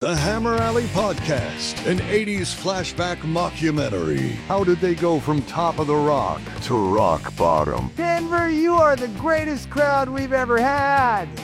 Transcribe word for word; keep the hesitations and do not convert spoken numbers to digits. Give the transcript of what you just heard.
The Hammer Alley Podcast, an eighties flashback mockumentary. How did they go from top of the rock to rock bottom? Denver, you are the greatest crowd we've ever had.